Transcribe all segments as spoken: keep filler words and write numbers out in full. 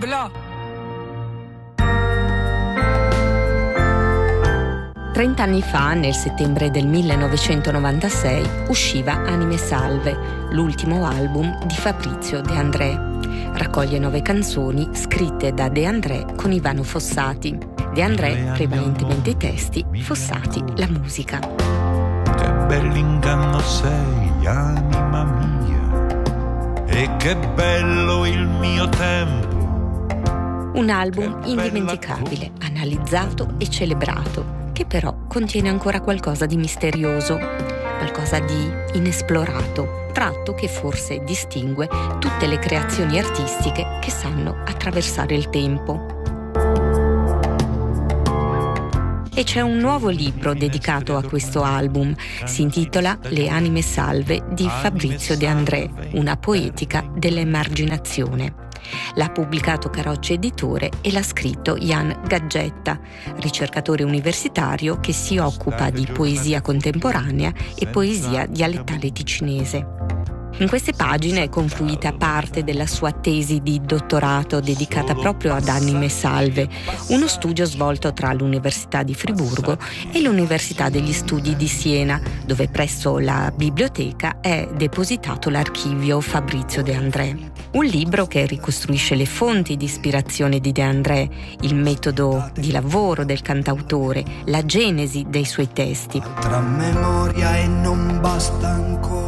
bla. Trent'anni fa, nel settembre del millenovecentonovantasei, usciva Anime Salve, l'ultimo album di Fabrizio De André. Raccoglie nove canzoni scritte da De André con Ivano Fossati. De André prevalentemente i testi, Fossati la musica. Che bell'inganno sei, anima mia, e che bello il mio tempo. Un album indimenticabile, analizzato e celebrato, che però contiene ancora qualcosa di misterioso, qualcosa di inesplorato, tratto che forse distingue tutte le creazioni artistiche che sanno attraversare il tempo. E c'è un nuovo libro dedicato a questo album, si intitola Le anime salve di Fabrizio De André, una poetica dell'emarginazione. L'ha pubblicato Carocci Editore e l'ha scritto Jan Gaggetta, ricercatore universitario che si occupa di poesia contemporanea e poesia dialettale ticinese. In queste pagine è confluita parte della sua tesi di dottorato dedicata proprio ad Anime Salve, uno studio svolto tra l'Università di Friburgo e l'Università degli Studi di Siena, dove presso la biblioteca è depositato l'archivio Fabrizio De André. Un libro che ricostruisce le fonti di ispirazione di De André, il metodo di lavoro del cantautore, la genesi dei suoi testi. Tra memoria e non basta ancora.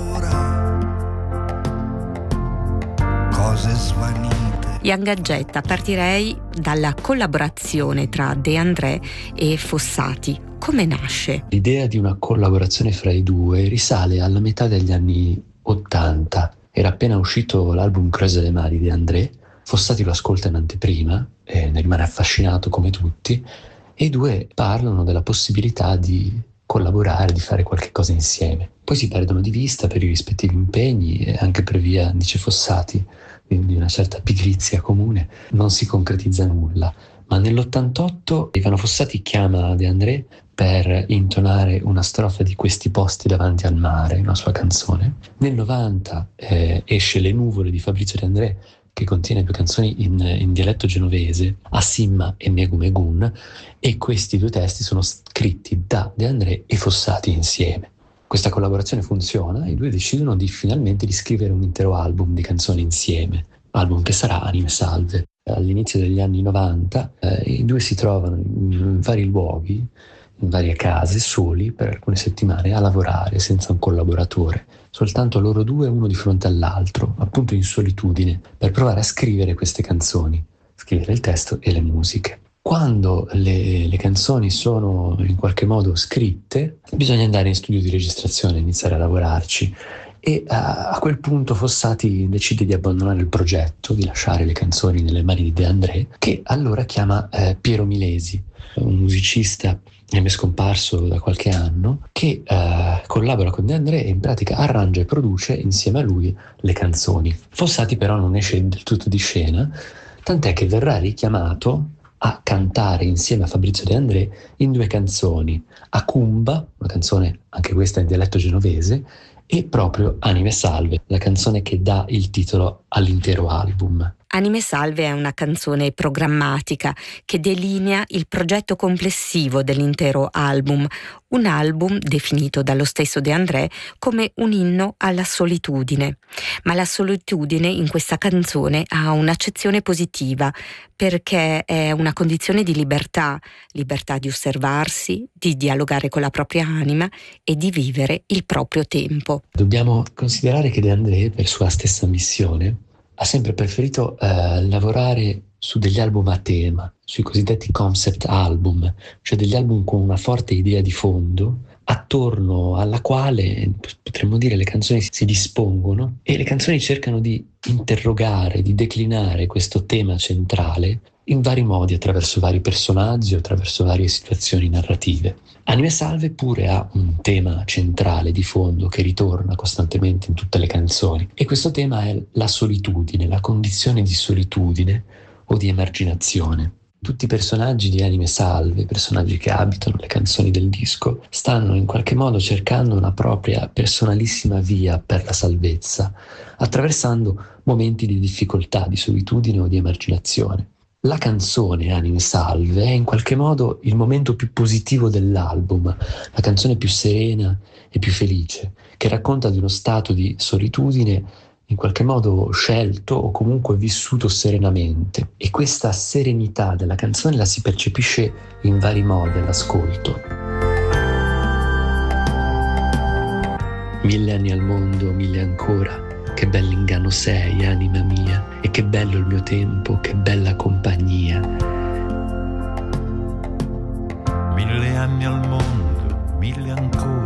Cose svanite. Jan Gaggetta, partirei dalla collaborazione tra De André e Fossati. Come nasce? L'idea di una collaborazione fra i due risale alla metà degli anni ottanta. Era appena uscito l'album Creuse le mani di De André, Fossati lo ascolta in anteprima e ne rimane affascinato come tutti, e i due parlano della possibilità di collaborare, di fare qualche cosa insieme. Poi si perdono di vista per i rispettivi impegni e anche per via, dice Fossati, di una certa pigrizia comune, non si concretizza nulla. Ma nell'ottantotto Ivano Fossati chiama De André per intonare una strofa di Questi posti davanti al mare, una sua canzone. Nel novanta eh, esce Le nuvole di Fabrizio De André, che contiene due canzoni in, in dialetto genovese, Asimma e Megu Megun, e questi due testi sono scritti da De André e Fossati insieme. Questa collaborazione funziona e i due decidono di finalmente di scrivere un intero album di canzoni insieme, album che sarà Anime Salve. All'inizio degli anni novanta eh, i due si trovano in, in vari luoghi, in varie case, soli per alcune settimane a lavorare senza un collaboratore, soltanto loro due uno di fronte all'altro, appunto in solitudine, per provare a scrivere queste canzoni, scrivere il testo e le musiche. Quando le, le canzoni sono in qualche modo scritte, bisogna andare in studio di registrazione, iniziare a lavorarci, e a, a quel punto Fossati decide di abbandonare il progetto, di lasciare le canzoni nelle mani di De André, che allora chiama eh, Piero Milesi, un musicista che mi è scomparso da qualche anno, che eh, collabora con De André e in pratica arrangia e produce insieme a lui le canzoni. Fossati però non esce del tutto di scena, tant'è che verrà richiamato a cantare insieme a Fabrizio De André in due canzoni, Acumba, una canzone anche questa in dialetto genovese, e proprio Anime Salve, la canzone che dà il titolo all'intero album. Anime Salve è una canzone programmatica che delinea il progetto complessivo dell'intero album, un album definito dallo stesso De André come un inno alla solitudine. Ma la solitudine in questa canzone ha un'accezione positiva, perché è una condizione di libertà, libertà di osservarsi, di dialogare con la propria anima e di vivere il proprio tempo. Dobbiamo considerare che De André, per sua stessa missione, ha sempre preferito eh, lavorare su degli album a tema, sui cosiddetti concept album, cioè degli album con una forte idea di fondo, attorno alla quale, potremmo dire, le canzoni si dispongono e le canzoni cercano di interrogare, di declinare questo tema centrale in vari modi, attraverso vari personaggi o attraverso varie situazioni narrative. Anime Salve pure ha un tema centrale di fondo che ritorna costantemente in tutte le canzoni, e questo tema è la solitudine, la condizione di solitudine o di emarginazione. Tutti i personaggi di Anime Salve, i personaggi che abitano le canzoni del disco, stanno in qualche modo cercando una propria personalissima via per la salvezza, attraversando momenti di difficoltà, di solitudine o di emarginazione. La canzone Anime Salve è in qualche modo il momento più positivo dell'album, la canzone più serena e più felice, che racconta di uno stato di solitudine in qualche modo scelto o comunque vissuto serenamente. E questa serenità della canzone la si percepisce in vari modi all'ascolto. Mille anni al mondo, mille ancora, che bell'inganno sei, anima mia, e che bello il mio tempo, che bella compagnia. Mille anni al mondo, mille ancora,